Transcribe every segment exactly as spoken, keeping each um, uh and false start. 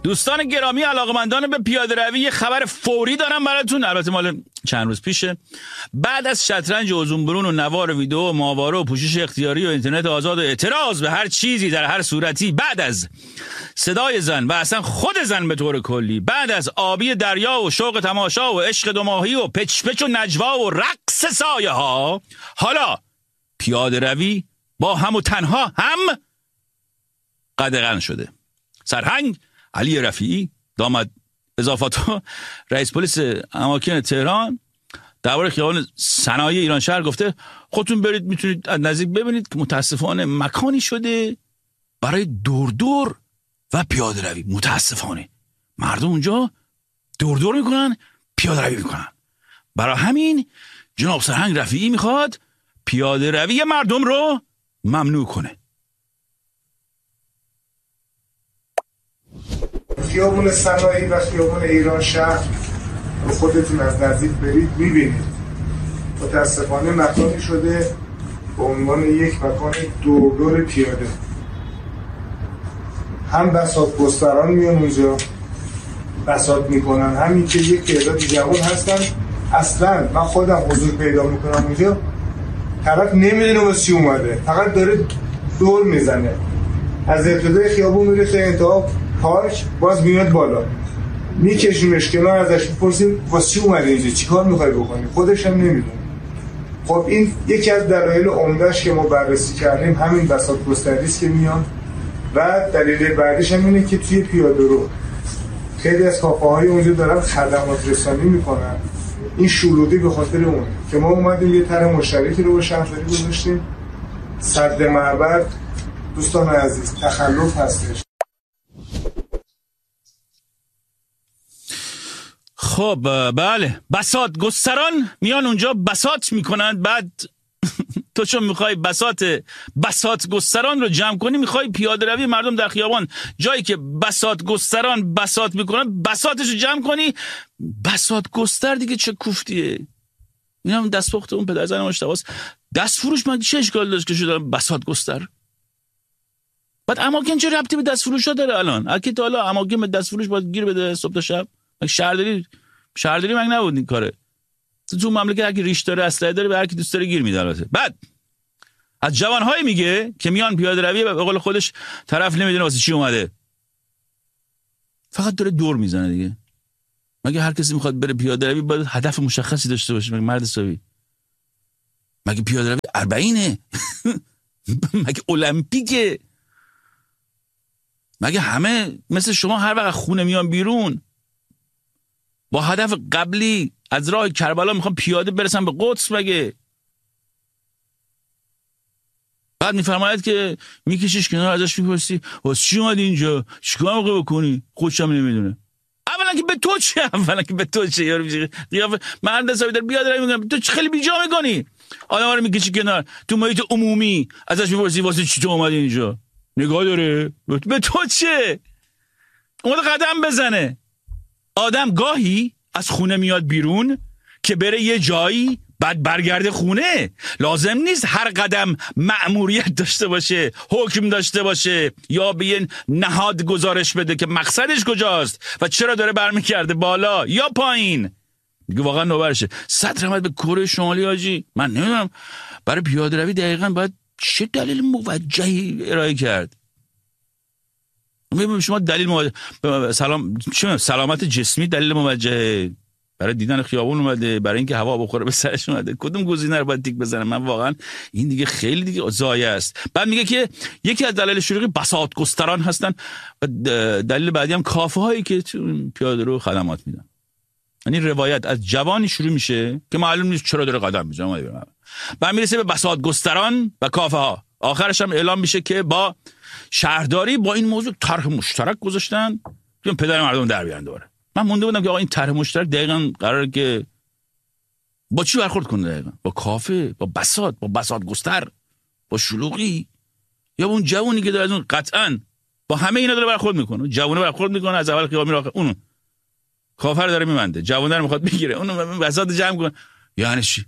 دوستان گرامی، علاقمندان به پیاده روی، یه خبر فوری دارم براتون. البته مال چند روز پیشه. بعد از شطرنج و زنبرون و نوار و ویدیو و ماهواره و پوشش اختیاری و اینترنت آزاد و اعتراض به هر چیزی در هر صورتی، بعد از صدای زن و اصلا خود زن به طور کلی، بعد از آبی دریا و شوق تماشا و عشق دو ماهی و پچ پچ و نجوا و رقص سایه ها، حالا پیاده روی با هم و تنها هم قدغن شده. سرهنگ علی رفیعی داماد اضافات رئیس پلیس اماکن تهران درباره خیابان صنایع ایران شهر گفته خودتون برید میتونید از نزدیک ببینید که متاسفانه مکانی شده برای دور دور و پیاده روی. متاسفانه مردم اونجا دور دور میکنن، پیاده روی میکنن. برای همین جناب سرهنگ رفیعی میخواد پیاده روی مردم رو ممنوع کنه. خیابون صنایع و خیابون ایران شهر رو خودتون از نزدیک برید میبینید. متاسفانه مکانی شده به عنوان یک مکان دور دور پیاده. هم بساط گستران میان اونجا بساط میکنن، همین که یک تعداد جوان هستن اصلا من خودم حضور پیدا میکنم اونجا، طرف نمیدونه واسه چی اومده، فقط داره دور میزنه از ابتدای خیابون میره تا انتها پارک، باز میاد بالا میکشیمش کنار، ازش میپرسیم واسه چی اومده اینجا، چیکار میخوای بکنی؟ خودش هم نمیدونه. خب این یکی از دلایل عمده‌اش که ما بررسی کردیم همین بساط گستری است که میان، و دلیل بعدیش هم اینه که توی پیاده رو خیلی از کافه‌های اونجا دارن خدمات رسانی میکنن. این شلوغی به خاطر اون که ما اومدیم یه طرح مشترکی رو با شهرداری گذاشتیم. سد معبر دوستان عزیز تخلف هستش. خب بله، بساط گستران میان اونجا بساط میکنند. بعد تو چون میخوای بساط بساط گستران رو جمع کنی، میخوای پیاده روی مردم در خیابان جایی که بساط گستران بساط میکنن بساطش رو جمع کنی. بساط گستر دیگه چه کوفتیه؟ این هم دستپخت اون پدر زن مشتباست. دست فروش من چه اشکال داشت که شده بساط گستر؟ بعد اماکن چه ربطی به دست فروش ها داره الان؟ اگه تا حالا اماکن به دست فروش باید گیر بده صبح تا شب؟ مگه شهرداری شهرداری مگه نبود این کاره؟ تو مملکت هر کی ریش داره اسلحه داره به هر کی دوست داره گیر میده. البته بعد از جوان‌های میگه که میان پیاده روی به قول خودش طرف نمیدونه واسه چی اومده، فقط داره دور میزنه دیگه. مگه هر کسی میخواد بره پیاده روی باید هدف مشخصی داشته باشه؟ مگه مرد حسابی؟ مگه پیاده روی اربعینه؟ مگه المپیکه؟ مگه همه مثل شما هر وقت خونه میان بیرون با هدف قبلی از راه کربلا میخوام پیاده برسن به قدس؟ مگه بعد میفرماید که میکشیش کنار، ازش میپرسی واسه چی اومدی اینجا، چیکار میخوای بکنی؟ خودش هم نمیدونه. اولا که به تو چه؟ اولا که به تو چه؟ یارو قیافه مرد حسابی در بیاد رای میگم تو خیلی بیجا میکنی. آدم رو میکشی کنار تو محیط عمومی، ازش میپرسی واسه چی تو اومدی اینجا؟ نگاه داره؟ به تو چه؟ اومده قدم بزنه. آدم گاهی از خونه میاد بیرون که بره یه جایی بعد برگرده خونه. لازم نیست هر قدم مأموریت داشته باشه، حکم داشته باشه یا به یه نهاد گزارش بده که مقصدش کجاست و چرا داره برمیگرده بالا یا پایین. دیگه واقعا نوبرشه. صد رحمت به کره شمالی حاجی. من نمیدونم برای پیاده روی دقیقاً باید چه دلیل موجهی ارائه کرد. میبینیم شما دلیل موجه سلام چه سلامت جسمی دلیل موجه، برای دیدن خیابون اومده، برای اینکه هوا بخوره به سرش اومده، کدوم گزینه رو باید تیک بزنه؟ من واقعا این دیگه خیلی دیگه ضایع است. بعد میگه که یکی از دلایل شلوغی بساط گستران هستن و دلیل بعدی هم کافه هایی که پیاده رو خدمات میدن. یعنی روایت از جوانی شروع میشه که معلوم نیست چرا داره قدم میزنه، بعد میرسه به بساط گستران و کافه ها. آخرش هم اعلام میشه که با شهرداری با این موضوع طرح مشترک گذاشتن که پدر مردم در بیارن دوباره. من مونده بودم که آقا این طرح مشترک دقیقاً قراره که با چی برخورد کنه؟ دقیقاً با کافه، با بساط، با بساط گستر، با شلوغی، یا با اون جوونی که داره از اون قطعاً با همه اینا داره برخورد میکنه. جوونه برخورد میکنه از اول خیابون میره آخر، اون کافه رو داره میبنده، جوونه رو میخواد بگیره، اون بساط جمع کنه. یعنی چی؟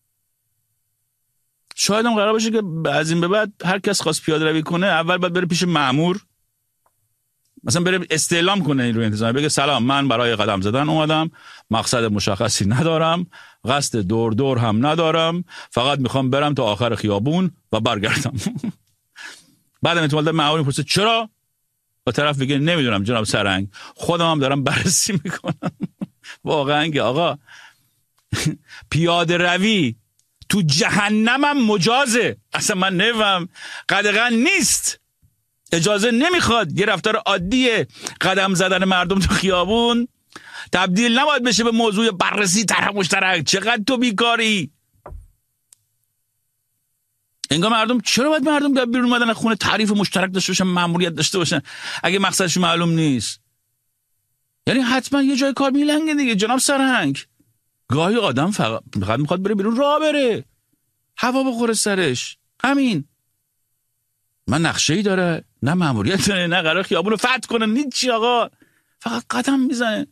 شاید هم قرار باشه که از این به بعد هر کس خواست پیاده روی کنه اول باید بره پیش مأمور، مثلا بره استعلام کنه این رو انتظامی، بگه سلام من برای قدم زدن اومدم، مقصد مشخصی ندارم، قصد دور دور هم ندارم، فقط میخوام برم تا آخر خیابون و برگردم. بعدم احتمال داره معاون پرسه چرا؟ و طرف بگه نمیدونم جناب سرهنگ، خودم هم دارم بررسی میکنم. واقعا که آقا پیاده روی تو جهنم هم مجازه. اصلا من نفهم، قدغن نیست، اجازه نمیخواد. یه رفتار عادیه قدم زدن مردم تو خیابون تبدیل نباید بشه به موضوع بررسی طرح مشترک. چقدر تو بیکاری. انگار مردم، چرا باید مردم که بیرون اومدن خونه تعریف مشترک داشته باشن، ماموریت داشته باشن اگه مقصدش معلوم نیست؟ یعنی حتما یه جای کار میلنگه دیگه جناب سرهنگ. گاهی آدم فقط میخواد بره بیرون، راه بره، هوا بخوره سرش، همین. من نقشه‌ای داره، نه ماموریت داره، نه قرار خیابون رو فتح کنه، نیچی آقا، فقط قدم میزنه.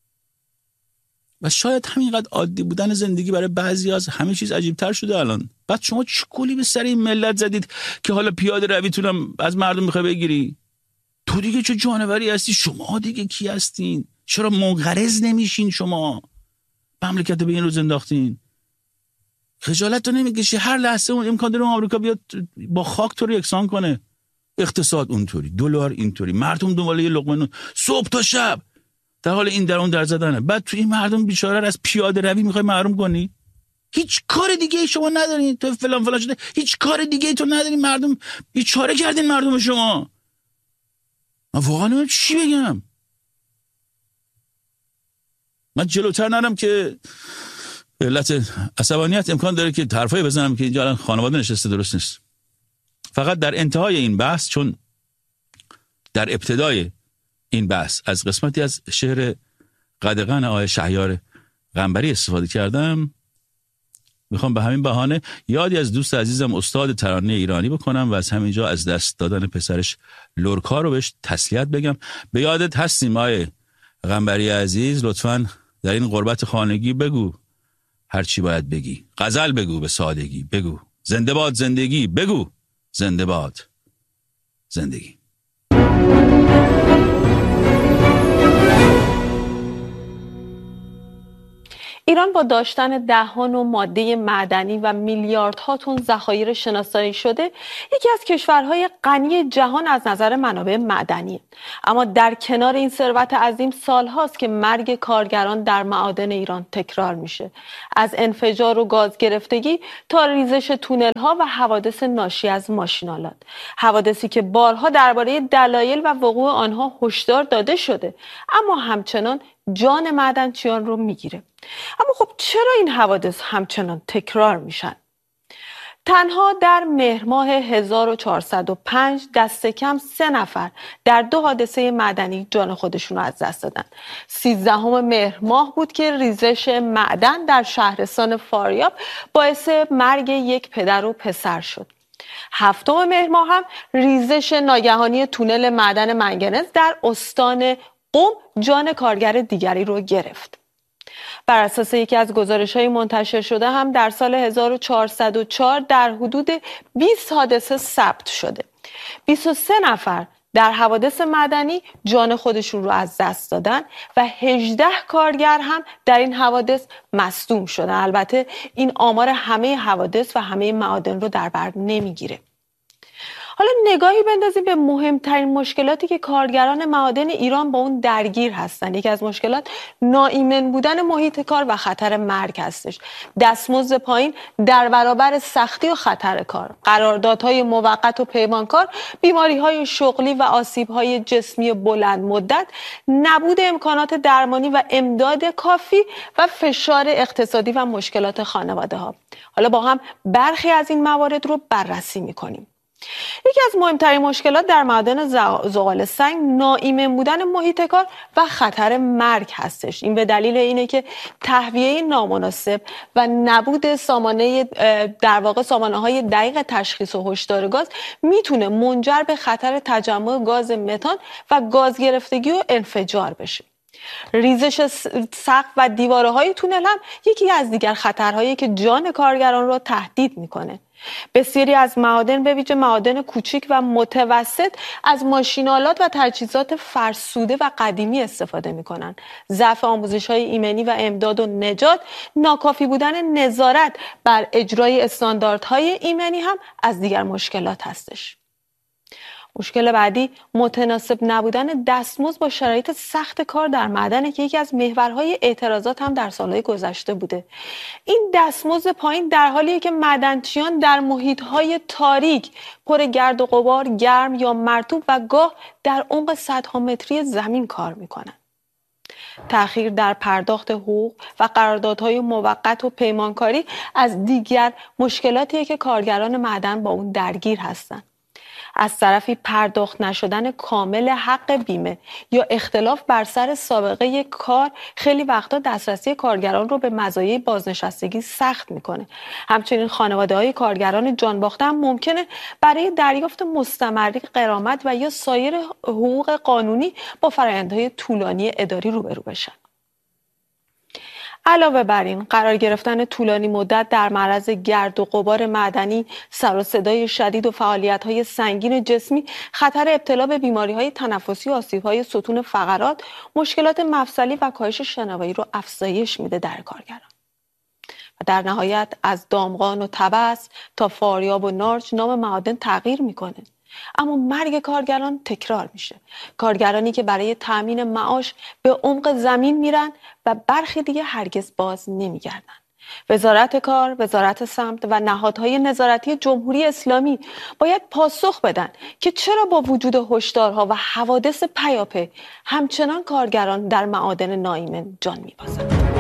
و شاید همینقدر عادی بودن زندگی برای بعضی از همه چیز عجیب‌تر شده الان. بعد شما چه گلی به سر این ملت زدید که حالا پیاده رویتونم از مردم میخوای بگیری؟ تو دیگه چه جانوری هستی؟ شما دیگه کی هستین؟ چرا منقرض نمیشین؟ شما مملکت به این روز انداختین، خجالت تو نمیکشی؟ هر لحظه اون امکان داره آمریکا بیاد با خاک تو رو یکسان کنه. اقتصاد اونطوری، دلار اینطوری، مردم دنبال یه لقمه نون صبح تا شب، در حال این در اون در زدنه. بعد تو این مردم بیچاره از پیاده روی میخوای محروم کنی؟ هیچ کار دیگه ای شما ندارین. تو فلان فلان شده، هیچ کار دیگه ای تو ندارین. مردم بیچاره کردین مردم شما. من واقعا چی بگم؟ من جلوتر نرم که علت عصبانیت امکان داره که حرفایی بزنم که اینجا الان خانواده نشسته، درست نیست. فقط در انتهای این بحث، چون در ابتدای این بحث از قسمتی از شعر قدغن آقای شهیار قنبری استفاده کردم، میخوام به همین بهانه یادی از دوست عزیزم استاد ترانه ایرانی بکنم و از همینجا از دست دادن پسرش لورکا رو بهش تسلیت بگم. به یادت هستیم آقای قنبری عزیز، لطفاً در این غربت خانگی بگو هر چی باید بگی، غزل بگو به سادگی، بگو زنده باد زندگی، بگو زنده باد زندگی. ایران با داشتن دهان و ماده معدنی و میلیاردها تن ذخایر شناسایی شده یکی از کشورهای غنی جهان از نظر منابع معدنی، اما در کنار این ثروت عظیم سالهاست که مرگ کارگران در معادن ایران تکرار میشه، از انفجار و گاز گرفتگی تا ریزش تونل ها و حوادث ناشی از ماشین‌آلات، حوادثی که بارها درباره دلایل و وقوع آنها هشدار داده شده اما همچنان جان معدنچیان رو میگیره. اما خب چرا این حوادث همچنان تکرار میشن؟ تنها در مهر ماه هزار و چهارصد و پنج دست کم سه نفر در دو حادثه معدنی جان خودشون رو از دست دادن. سیزدهم مهر ماه بود که ریزش معدن در شهرستان فاریاب باعث مرگ یک پدر و پسر شد. هفتم مهر ماه هم ریزش ناگهانی تونل معدن منگنز در استان قم جان کارگر دیگری رو گرفت. بر اساس یکی از گزارش‌های منتشر شده هم در سال هزار و چهارصد و چهار در حدود بیست حادثه ثبت شده. بیست و سه نفر در حوادث معدنی جان خودشون رو از دست دادن و هجده کارگر هم در این حوادث مصدوم شدن. البته این آمار همه حوادث و همه معادن رو در بر نمیگیره. حالا نگاهی بندازیم به مهمترین مشکلاتی که کارگران معادن ایران با اون درگیر هستن. یکی از مشکلات ناایمن بودن محیط کار و خطر مرگ هستش. دستمزد پایین در برابر سختی و خطر کار، قراردادهای موقت و پیمانکار، بیماری‌های شغلی و آسیب‌های جسمی بلند مدت، نبود امکانات درمانی و امداد کافی و فشار اقتصادی و مشکلات خانواده‌ها. حالا با هم برخی از این موارد رو بررسی می‌کنیم. یکی از مهمترین مشکلات در معادن زغال سنگ ناایمن بودن محیط کار و خطر مرگ هستش. این به دلیل اینه که تهویه نامناسب و نبود سامانه در واقع سامانه‌های دقیق تشخیص و هشدار گاز میتونه منجر به خطر تجمع گاز متان و گاز گرفتگی و انفجار بشه. ریزش سقف و دیواره‌های تونل هم یکی از دیگر خطرهایی که جان کارگران را تهدید میکنه. بسیاری از معادن به ویژه معادن کوچک و متوسط از ماشین‌آلات و تجهیزات فرسوده و قدیمی استفاده می‌کنند. ضعف آموزش‌های ایمنی و امداد و نجات، ناکافی بودن نظارت بر اجرای استانداردهای ایمنی هم از دیگر مشکلات هستش. مشکل بعدی متناسب نبودن دستمزد با شرایط سخت کار در معدن که یکی از محورهای اعتراضات هم در سالهای گذشته بوده. این دستمزد پایین در حالیه که معدنچیان در محیطهای تاریک پر گرد و غبار، گرم یا مرطوب و گاه در عمق صدها متری زمین کار میکنن. تأخیر در پرداخت حقوق و قراردادهای موقت و پیمانکاری از دیگر مشکلاتیه که کارگران معدن با اون درگیر هستند. از طرفی پرداخت نشدن کامل حق بیمه یا اختلاف بر سر سابقه کار خیلی وقتا دسترسی کارگران رو به مزایای بازنشستگی سخت میکنه. همچنین خانواده‌های کارگران جان باخته هم ممکنه برای دریافت مستمری غرامت و یا سایر حقوق قانونی با فرآیندهای طولانی اداری روبرو بشن. علاوه بر این، قرار گرفتن طولانی مدت در معرض گرد و غبار معدنی، سر و صدای شدید و فعالیت‌های سنگین جسمی، خطر ابتلا به بیماری‌های تنفسی و آسیب‌های ستون فقرات، مشکلات مفصلی و کاهش شنوایی رو افزایش میده در کارگران. و در نهایت از دامغان و طبس تا فاریاب و نارچ نام معادن تغییر میکنه. اما مرگ کارگران تکرار میشه. کارگرانی که برای تأمین معاش به عمق زمین میرن و برخی دیگه هرگز باز نمیگردن. وزارت کار، وزارت سمت و نهادهای نظارتی جمهوری اسلامی باید پاسخ بدن که چرا با وجود هشدارها و حوادث پیاپی همچنان کارگران در معادن نایمن جان میبازند.